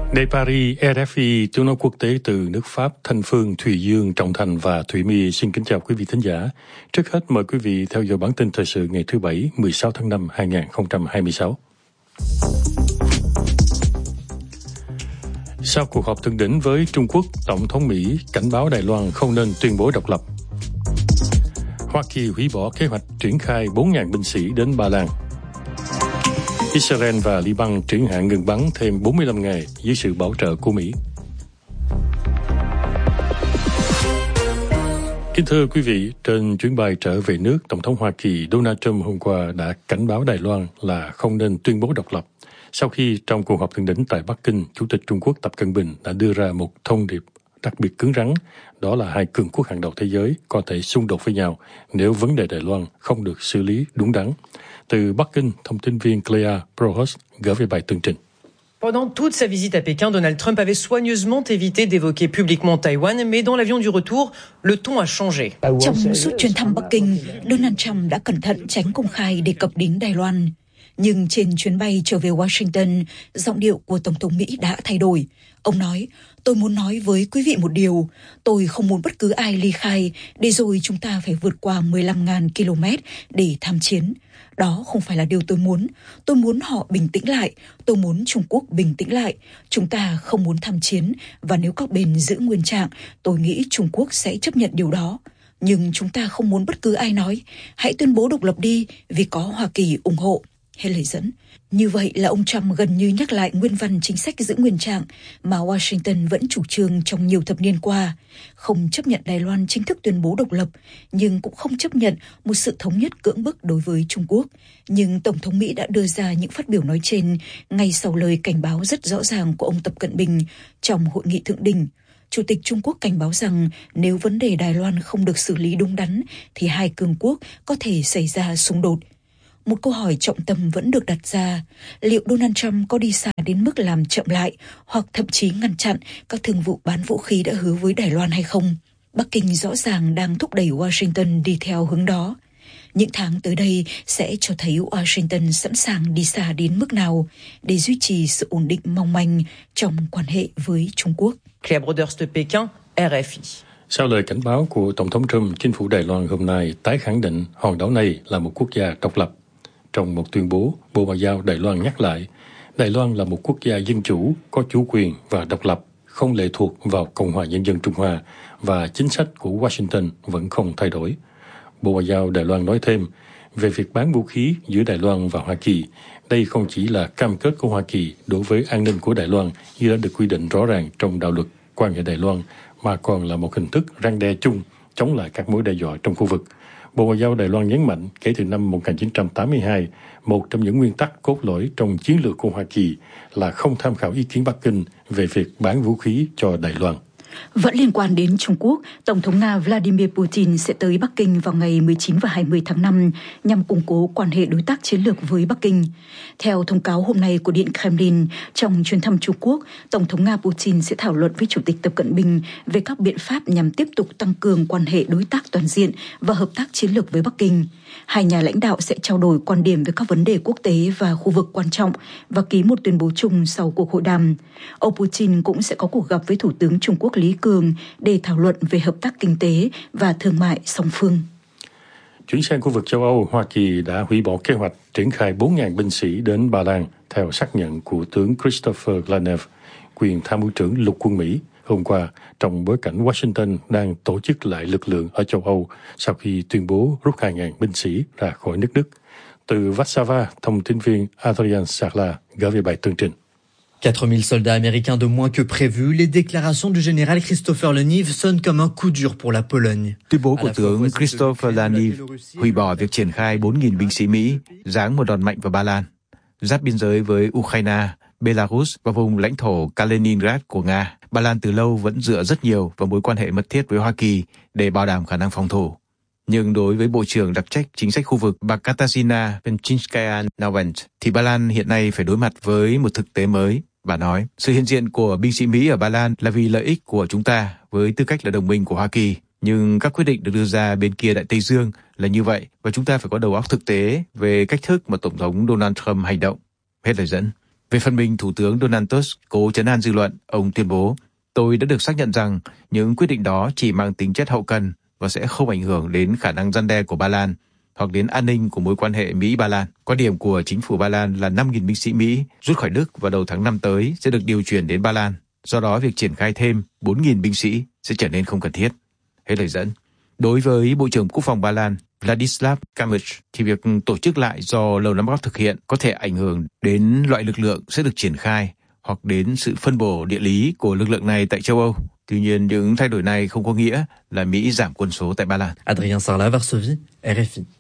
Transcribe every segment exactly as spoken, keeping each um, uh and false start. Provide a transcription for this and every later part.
Đây Paris, rờ ép i, tiếng nói quốc tế từ nước Pháp, Thanh Phương, Thùy Dương, Trọng Thành và Thủy My xin kính chào quý vị thính giả. Trước hết mời quý vị theo dõi bản tin thời sự ngày thứ Bảy, mười sáu tháng năm hai nghìn không trăm hai mươi sáu. Sau cuộc họp thượng đỉnh với Trung Quốc, Tổng thống Mỹ cảnh báo Đài Loan không nên tuyên bố độc lập. Hoa Kỳ hủy bỏ kế hoạch triển khai bốn nghìn binh sĩ đến Ba Lan. Israel và Liban triển hạn ngừng bắn thêm bốn mươi lăm ngày dưới sự bảo trợ của Mỹ. Kính thưa quý vị, trên chuyến bay trở về nước, Tổng thống Hoa Kỳ Donald Trump hôm qua đã cảnh báo Đài Loan là không nên tuyên bố độc lập. Sau khi trong cuộc họp thượng đỉnh tại Bắc Kinh, Chủ tịch Trung Quốc Tập Cận Bình đã đưa ra một thông điệp đặc biệt cứng rắn, đó là hai cường quốc hàng đầu thế giới có thể xung đột với nhau nếu vấn đề Đài Loan không được xử lý đúng đắn. Từ Bắc Kinh, thông tin viên Clea Prohos gửi về bài tường trình. Pendant toute sa visite à Pékin, Donald Trump avait soigneusement évité d'évoquer publiquement Taïwan, mais dans l'avion du retour, le ton a changé. Trong suốt chuyến thăm Bắc Kinh, Donald Trump đã cẩn thận tránh công khai đề cập đến Đài Loan. Nhưng trên chuyến bay trở về Washington, giọng điệu của Tổng thống Mỹ đã thay đổi. Ông nói, tôi muốn nói với quý vị một điều, tôi không muốn bất cứ ai ly khai, để rồi chúng ta phải vượt qua mười lăm nghìn ki lô mét để tham chiến. Đó không phải là điều tôi muốn. Tôi muốn họ bình tĩnh lại. Tôi muốn Trung Quốc bình tĩnh lại. Chúng ta không muốn tham chiến. Và nếu các bên giữ nguyên trạng, tôi nghĩ Trung Quốc sẽ chấp nhận điều đó. Nhưng chúng ta không muốn bất cứ ai nói, hãy tuyên bố độc lập đi vì có Hoa Kỳ ủng hộ. Hay lời dẫn. Như vậy là ông Trump gần như nhắc lại nguyên văn chính sách giữ nguyên trạng mà Washington vẫn chủ trương trong nhiều thập niên qua, không chấp nhận Đài Loan chính thức tuyên bố độc lập, nhưng cũng không chấp nhận một sự thống nhất cưỡng bức đối với Trung Quốc. Nhưng Tổng thống Mỹ đã đưa ra những phát biểu nói trên ngay sau lời cảnh báo rất rõ ràng của ông Tập Cận Bình trong hội nghị thượng đỉnh. Chủ tịch Trung Quốc cảnh báo rằng nếu vấn đề Đài Loan không được xử lý đúng đắn thì hai cường quốc có thể xảy ra xung đột. Một câu hỏi trọng tâm vẫn được đặt ra, liệu Donald Trump có đi xa đến mức làm chậm lại hoặc thậm chí ngăn chặn các thương vụ bán vũ khí đã hứa với Đài Loan hay không? Bắc Kinh rõ ràng đang thúc đẩy Washington đi theo hướng đó. Những tháng tới đây sẽ cho thấy Washington sẵn sàng đi xa đến mức nào để duy trì sự ổn định mong manh trong quan hệ với Trung Quốc. Clea Broders de Pékin, rờ ép i. Sau lời cảnh báo của Tổng thống Trump, chính phủ Đài Loan hôm nay tái khẳng định hòn đảo này là một quốc gia độc lập. Trong một tuyên bố, Bộ Ngoại giao Đài Loan nhắc lại, Đài Loan là một quốc gia dân chủ, có chủ quyền và độc lập, không lệ thuộc vào Cộng hòa Nhân dân Trung Hoa và chính sách của Washington vẫn không thay đổi. Bộ Ngoại giao Đài Loan nói thêm, về việc bán vũ khí giữa Đài Loan và Hoa Kỳ, đây không chỉ là cam kết của Hoa Kỳ đối với an ninh của Đài Loan như đã được quy định rõ ràng trong đạo luật quan hệ Đài Loan, mà còn là một hình thức răn đe chung chống lại các mối đe dọa trong khu vực. Bộ Ngoại giao Đài Loan nhấn mạnh kể từ năm một nghìn chín trăm tám mươi hai, một trong những nguyên tắc cốt lõi trong chiến lược của Hoa Kỳ là không tham khảo ý kiến Bắc Kinh về việc bán vũ khí cho Đài Loan. Vẫn liên quan đến Trung Quốc, Tổng thống Nga Vladimir Putin sẽ tới Bắc Kinh vào ngày mười chín và hai mươi tháng năm nhằm củng cố quan hệ đối tác chiến lược với Bắc Kinh. Theo thông cáo hôm nay của Điện Kremlin, trong chuyến thăm Trung Quốc, Tổng thống Nga Putin sẽ thảo luận với Chủ tịch Tập Cận Bình về các biện pháp nhằm tiếp tục tăng cường quan hệ đối tác toàn diện và hợp tác chiến lược với Bắc Kinh. Hai nhà lãnh đạo sẽ trao đổi quan điểm về các vấn đề quốc tế và khu vực quan trọng và ký một tuyên bố chung sau cuộc hội đàm. Ông Putin cũng sẽ có cuộc gặp với Thủ tướng Trung Quốc Lý Cường để thảo luận về hợp tác kinh tế và thương mại song phương. Chuyển sang khu vực châu Âu, Hoa Kỳ đã hủy bỏ kế hoạch triển khai bốn nghìn binh sĩ đến Ba Lan theo xác nhận của tướng Christopher Glanev, quyền tham mưu trưởng lục quân Mỹ, hôm qua trong bối cảnh Washington đang tổ chức lại lực lượng ở châu Âu sau khi tuyên bố rút hai nghìn binh sĩ ra khỏi nước Đức. Từ Warsaw, thông tin viên Adrian Sarla gửi về bài tường trình. quatre mille soldats américains de moins que prévu, les déclarations du général Christopher Laniv sonnent comme un coup dur pour la Pologne. Tuyên bố của tướng Christopher Laniv hủy bỏ việc triển khai bốn nghìn binh sĩ Mỹ giáng một đòn mạnh vào Ba Lan, giáp biên giới với Ukraine, Belarus và vùng lãnh thổ Kaliningrad của Nga. Ba Lan từ lâu vẫn dựa rất nhiều vào mối quan hệ mật thiết với Hoa Kỳ để bảo đảm khả năng phòng thủ. Nhưng đối với Bộ trưởng đặc trách chính sách khu vực bà Katarzyna Penczynskaya-Nowent thì Ba Lan hiện nay phải đối mặt với một thực tế mới. Bà nói, sự hiện diện của binh sĩ Mỹ ở Ba Lan là vì lợi ích của chúng ta với tư cách là đồng minh của Hoa Kỳ. Nhưng các quyết định được đưa ra bên kia Đại Tây Dương là như vậy và chúng ta phải có đầu óc thực tế về cách thức mà Tổng thống Donald Trump hành động. Hết lời dẫn. Về phần mình, Thủ tướng Donald Tusk cố trấn an dư luận. Ông tuyên bố, tôi đã được xác nhận rằng những quyết định đó chỉ mang tính chất hậu cần và sẽ không ảnh hưởng đến khả năng răn đe của Ba Lan hoặc đến an ninh của mối quan hệ Mỹ-Ba Lan. Quan điểm của chính phủ Ba Lan là năm nghìn binh sĩ Mỹ rút khỏi Đức vào đầu tháng năm tới sẽ được điều chuyển đến Ba Lan. Do đó, việc triển khai thêm bốn nghìn binh sĩ sẽ trở nên không cần thiết. Hết lời dẫn. Đối với Bộ trưởng Quốc phòng Ba Lan Vladislav Kamych thì việc tổ chức lại do Lầu Năm Góc thực hiện có thể ảnh hưởng đến loại lực lượng sẽ được triển khai hoặc đến sự phân bổ địa lý của lực lượng này tại châu Âu. Tuy nhiên, những thay đổi này không có nghĩa là Mỹ giảm quân số tại Ba Lan. Adrien Sarla, Varsovie, rờ ép i.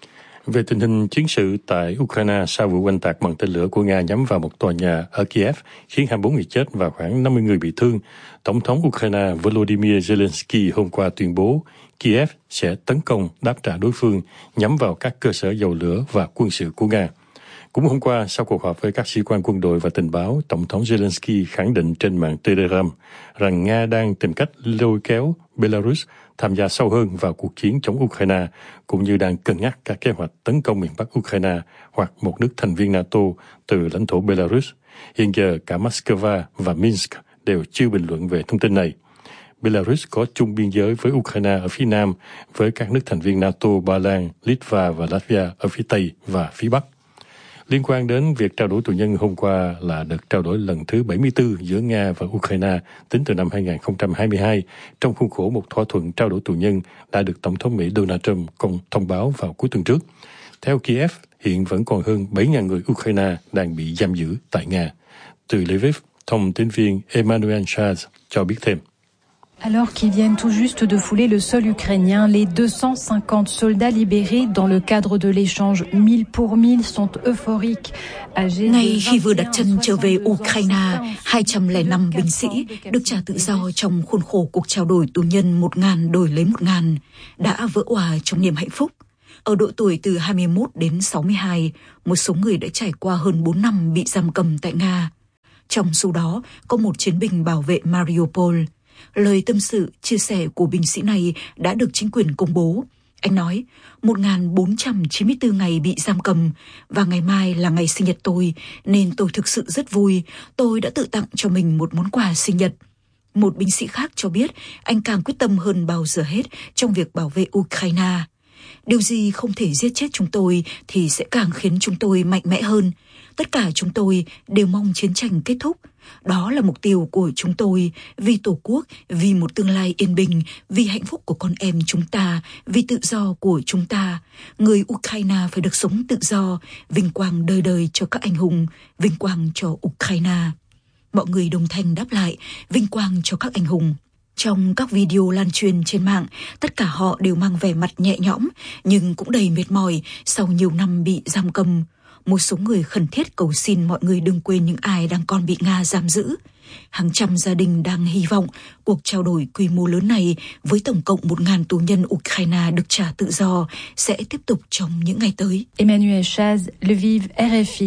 Về tình hình chiến sự tại Ukraine sau vụ oanh tạc bằng tên lửa của Nga nhắm vào một tòa nhà ở Kiev, khiến hai mươi bốn người chết và khoảng năm mươi người bị thương, Tổng thống Ukraine Volodymyr Zelensky hôm qua tuyên bố Kiev sẽ tấn công đáp trả đối phương nhắm vào các cơ sở dầu lửa và quân sự của Nga. Cũng hôm qua, sau cuộc họp với các sĩ quan quân đội và tình báo, Tổng thống Zelensky khẳng định trên mạng Telegram rằng Nga đang tìm cách lôi kéo Belarus tham gia sâu hơn vào cuộc chiến chống Ukraine, cũng như đang cân nhắc các kế hoạch tấn công miền Bắc Ukraine hoặc một nước thành viên NATO từ lãnh thổ Belarus. Hiện giờ, cả Moscow và Minsk đều chưa bình luận về thông tin này. Belarus có chung biên giới với Ukraine ở phía nam, với các nước thành viên NATO Ba Lan, Litva và Latvia ở phía tây và phía bắc. Liên quan đến việc trao đổi tù nhân hôm qua là đợt trao đổi lần thứ bảy mươi tư giữa Nga và Ukraine tính từ năm hai nghìn không trăm hai mươi hai, trong khuôn khổ một thỏa thuận trao đổi tù nhân đã được Tổng thống Mỹ Donald Trump công thông báo vào cuối tuần trước. Theo Kiev, hiện vẫn còn hơn bảy nghìn người Ukraine đang bị giam giữ tại Nga. Từ Lviv, thông tin viên Emmanuel Chaz cho biết thêm. Alors qu'ils viennent tout juste de fouler le sol ukrainien, les deux cent cinquante soldats libérés dans le cadre de l'échange mille pour mille sont euphoriques. Ngay khi vừa đặt chân trở về Ukraine, hai trăm lẻ năm binh sĩ được trả tự do trong khuôn khổ cuộc trao đổi tù nhân một ngàn đổi lấy một ngàn đã vỡ òa trong niềm hạnh phúc. Ở độ tuổi từ hai mươi mốt đến sáu mươi hai, một số người đã trải qua hơn bốn năm bị giam cầm tại Nga. Trong số đó có một chiến binh bảo vệ Mariupol. Lời tâm sự, chia sẻ của binh sĩ này đã được chính quyền công bố. Anh nói, một nghìn bốn trăm chín mươi tư ngày bị giam cầm và ngày mai là ngày sinh nhật tôi, nên tôi thực sự rất vui. Tôi đã tự tặng cho mình một món quà sinh nhật. Một binh sĩ khác cho biết anh càng quyết tâm hơn bao giờ hết trong việc bảo vệ Ukraine. Điều gì không thể giết chết chúng tôi thì sẽ càng khiến chúng tôi mạnh mẽ hơn. Tất cả chúng tôi đều mong chiến tranh kết thúc. Đó là mục tiêu của chúng tôi, vì Tổ quốc, vì một tương lai yên bình, vì hạnh phúc của con em chúng ta, vì tự do của chúng ta. Người Ukraine phải được sống tự do, vinh quang đời đời cho các anh hùng, vinh quang cho Ukraine. Mọi người đồng thanh đáp lại, vinh quang cho các anh hùng. Trong các video lan truyền trên mạng, tất cả họ đều mang vẻ mặt nhẹ nhõm, nhưng cũng đầy mệt mỏi sau nhiều năm bị giam cầm. Một số người khẩn thiết cầu xin mọi người đừng quên những ai đang còn bị Nga giam giữ. Hàng trăm gia đình đang hy vọng cuộc trao đổi quy mô lớn này với tổng cộng một nghìn tù nhân Ukraine được trả tự do sẽ tiếp tục trong những ngày tới. Emmanuel Chaz, Lviv, rờ ép i.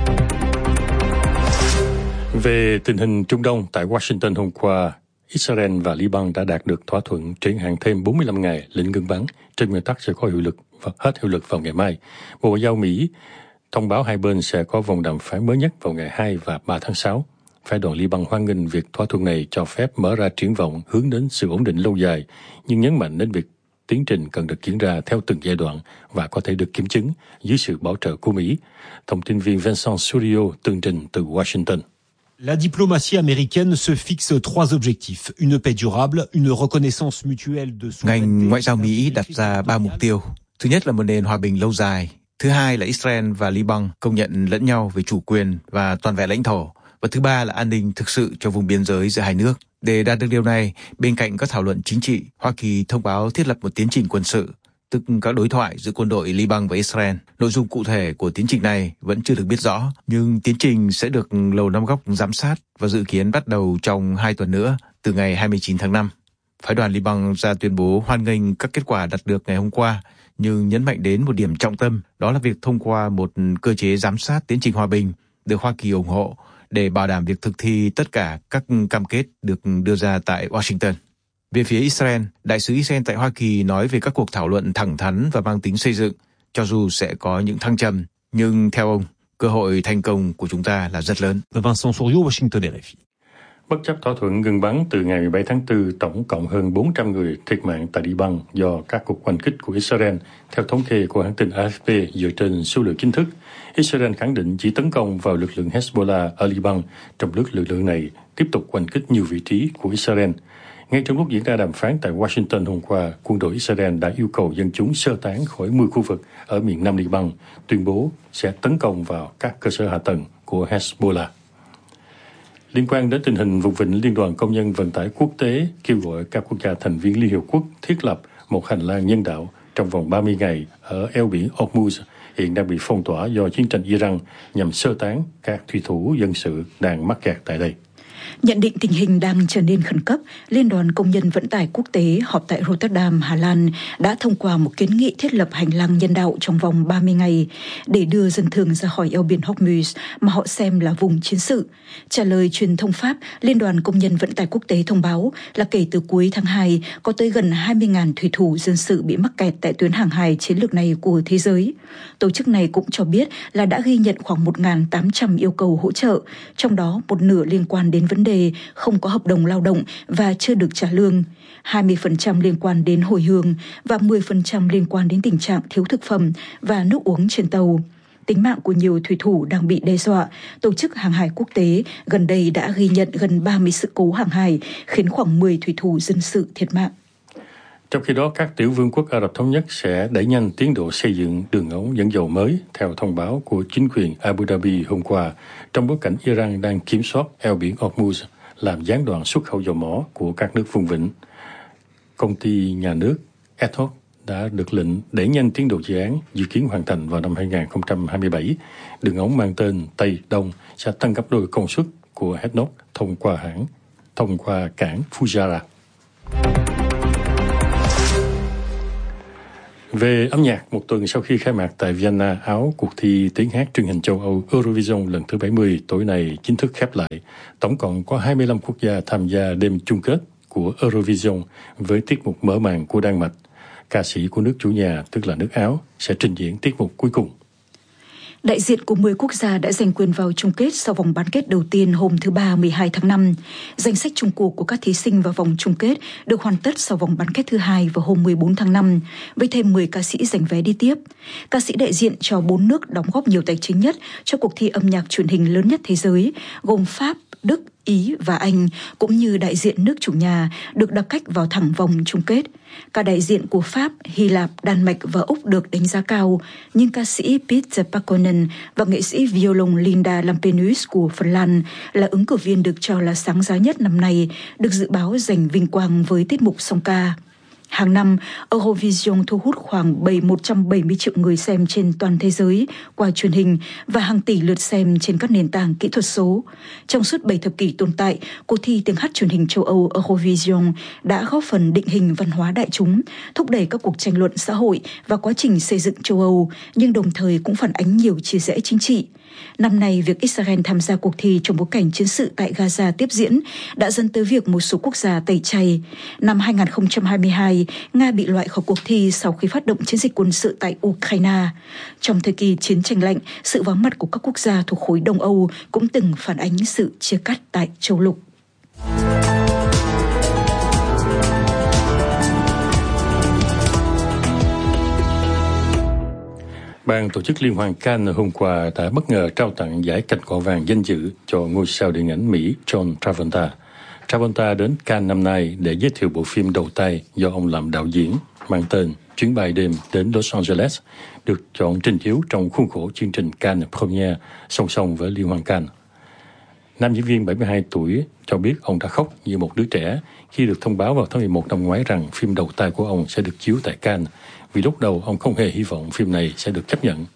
Về tình hình Trung Đông, tại Washington hôm qua, Israel và Liban đã đạt được thỏa thuận triển hạn thêm bốn mươi lăm ngày lệnh ngừng bắn, trên nguyên tắc sẽ có hiệu lực và hết hiệu lực vào ngày mai. Bộ Ngoại giao Mỹ thông báo hai bên sẽ có vòng đàm phán mới nhất vào ngày hai và ba tháng sáu. Phái đoàn Liban hoan nghênh việc thỏa thuận này cho phép mở ra triển vọng hướng đến sự ổn định lâu dài, nhưng nhấn mạnh đến việc tiến trình cần được diễn ra theo từng giai đoạn và có thể được kiểm chứng dưới sự bảo trợ của Mỹ. Thông tin viên Vincent Surio tường trình từ Washington. La diplomatie américaine se fixe trois objectifs, une paix durable, une reconnaissance mutuelle de Ngành ngoại giao Mỹ đặt ra ba mục tiêu. Thứ nhất là một nền hòa bình lâu dài. Thứ hai là Israel và Liban công nhận lẫn nhau về chủ quyền và toàn vẹn lãnh thổ. Và thứ ba là an ninh thực sự cho vùng biên giới giữa hai nước. Để đạt được điều này, bên cạnh các thảo luận chính trị, Hoa Kỳ thông báo thiết lập một tiến trình quân sự, tức các đối thoại giữa quân đội Liban và Israel. Nội dung cụ thể của tiến trình này vẫn chưa được biết rõ, nhưng tiến trình sẽ được Lầu Năm Góc giám sát và dự kiến bắt đầu trong hai tuần nữa, từ ngày hai mươi chín tháng năm. Phái đoàn Liban ra tuyên bố hoan nghênh các kết quả đạt được ngày hôm qua, nhưng nhấn mạnh đến một điểm trọng tâm, đó là việc thông qua một cơ chế giám sát tiến trình hòa bình được Hoa Kỳ ủng hộ để bảo đảm việc thực thi tất cả các cam kết được đưa ra tại Washington. Về phía Israel, đại sứ Israel tại Hoa Kỳ nói về các cuộc thảo luận thẳng thắn và mang tính xây dựng, cho dù sẽ có những thăng trầm, nhưng theo ông, Cơ hội thành công của chúng ta là rất lớn. Vincent Souriau, Washington, R F I. Bất chấp thỏa thuận ngừng bắn từ ngày mười bảy tháng tư, tổng cộng hơn bốn trăm người thiệt mạng tại Liban do các cuộc oanh kích của Israel, theo thống kê của hãng tin A F P dựa trên số liệu chính thức. Israel khẳng định chỉ tấn công vào lực lượng Hezbollah ở Liban, trong lúc lực lượng này tiếp tục oanh kích nhiều vị trí của Israel. Ngay trong lúc diễn ra đàm phán tại Washington hôm qua, quân đội Israel đã yêu cầu dân chúng sơ tán khỏi mười khu vực ở miền nam Liban, tuyên bố sẽ tấn công vào các cơ sở hạ tầng của Hezbollah. Liên quan đến tình hình vùng vịnh, Liên đoàn Công nhân Vận tải Quốc tế kêu gọi các quốc gia thành viên Liên Hiệp Quốc thiết lập một hành lang nhân đạo trong vòng ba mươi ngày ở eo biển Hormuz, hiện đang bị phong tỏa do chiến tranh Iran, nhằm sơ tán các thủy thủ dân sự đang mắc kẹt tại đây. Nhận định tình hình đang trở nên khẩn cấp, Liên đoàn Công nhân Vận tải Quốc tế họp tại Rotterdam, Hà Lan đã thông qua một kiến nghị thiết lập hành lang nhân đạo trong vòng ba mươi ngày để đưa dân thường ra khỏi eo biển Hormuz mà họ xem là vùng chiến sự. Trả lời truyền thông Pháp, Liên đoàn Công nhân Vận tải Quốc tế thông báo là kể từ cuối tháng hai, có tới gần hai mươi nghìn thủy thủ dân sự bị mắc kẹt tại tuyến hàng hải chiến lược này của thế giới. Tổ chức này cũng cho biết là đã ghi nhận khoảng một nghìn tám trăm yêu cầu hỗ trợ, trong đó một nửa liên quan đến vấn đề không có hợp đồng lao động và chưa được trả lương, hai mươi phần trăm liên quan đến hồi hương và mười phần trăm liên quan đến tình trạng thiếu thực phẩm và nước uống trên tàu. Tính mạng của nhiều thủy thủ đang bị đe dọa. Tổ chức Hàng hải Quốc tế gần đây đã ghi nhận gần ba mươi sự cố hàng hải, khiến khoảng mười thủy thủ dân sự thiệt mạng. Trong khi đó, các tiểu vương quốc Ả Rập Thống Nhất sẽ đẩy nhanh tiến độ xây dựng đường ống dẫn dầu mới, theo thông báo của chính quyền Abu Dhabi hôm qua, trong bối cảnh Iran đang kiểm soát eo biển Hormuz, làm gián đoạn xuất khẩu dầu mỏ của các nước vùng vịnh. Công ty nhà nước ADNOC đã được lệnh đẩy nhanh tiến độ dự án, dự kiến hoàn thành vào năm hai không hai bảy. Đường ống mang tên Tây Đông sẽ tăng gấp đôi công suất của ADNOC thông qua hãng, thông qua cảng Fujairah. Về âm nhạc, một tuần sau khi khai mạc tại Vienna, Áo, cuộc thi tiếng hát truyền hình châu Âu Eurovision lần thứ bảy mươi tối nay chính thức khép lại. Tổng cộng có hai mươi lăm quốc gia tham gia đêm chung kết của Eurovision với tiết mục mở màn của Đan Mạch. Ca sĩ của nước chủ nhà, tức là nước Áo, sẽ trình diễn tiết mục cuối cùng. Đại diện của mười quốc gia đã giành quyền vào chung kết sau vòng bán kết đầu tiên hôm thứ Ba mười hai tháng năm. Danh sách chung cuộc của các thí sinh vào vòng chung kết được hoàn tất sau vòng bán kết thứ hai vào hôm mười bốn tháng năm, với thêm mười ca sĩ giành vé đi tiếp. Ca sĩ đại diện cho bốn nước đóng góp nhiều tài chính nhất cho cuộc thi âm nhạc truyền hình lớn nhất thế giới, gồm Pháp, Đức, Ý và Anh, cũng như đại diện nước chủ nhà, được đặc cách vào thẳng vòng chung kết. Cả đại diện của Pháp, Hy Lạp, Đan Mạch và Úc được đánh giá cao, nhưng ca sĩ Peter Pakkonen và nghệ sĩ violon Linda Lampenius của Phần Lan là ứng cử viên được cho là sáng giá nhất năm nay, được dự báo giành vinh quang với tiết mục song ca. Hàng năm, Eurovision thu hút khoảng một trăm bảy mươi triệu người xem trên toàn thế giới qua truyền hình và hàng tỷ lượt xem trên các nền tảng kỹ thuật số. Trong suốt bảy thập kỷ tồn tại, cuộc thi tiếng hát truyền hình châu Âu Eurovision đã góp phần định hình văn hóa đại chúng, thúc đẩy các cuộc tranh luận xã hội và quá trình xây dựng châu Âu, nhưng đồng thời cũng phản ánh nhiều chia rẽ chính trị. Năm nay, việc Israel tham gia cuộc thi trong bối cảnh chiến sự tại Gaza tiếp diễn đã dẫn tới việc một số quốc gia tẩy chay. Năm hai không hai hai, Nga bị loại khỏi cuộc thi sau khi phát động chiến dịch quân sự tại Ukraine. Trong thời kỳ chiến tranh lạnh, sự vắng mặt của các quốc gia thuộc khối Đông Âu cũng từng phản ánh sự chia cắt tại châu lục. Ban tổ chức Liên hoan Cannes hôm qua đã bất ngờ trao tặng giải cành cọ vàng danh dự cho ngôi sao điện ảnh Mỹ John Travolta. Travolta đến Cannes năm nay để giới thiệu bộ phim đầu tay do ông làm đạo diễn, mang tên Chuyến bay đêm đến Los Angeles, được chọn trình chiếu trong khuôn khổ chương trình Cannes Premiere song song với Liên hoan Cannes. Nam diễn viên bảy mươi hai tuổi cho biết ông đã khóc như một đứa trẻ khi được thông báo vào tháng mười một năm ngoái rằng phim đầu tay của ông sẽ được chiếu tại Cannes, vì lúc đầu ông không hề hy vọng phim này sẽ được chấp nhận.